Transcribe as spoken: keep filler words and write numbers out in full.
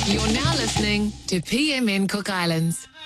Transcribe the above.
You're now listening to P M N Cook Islands.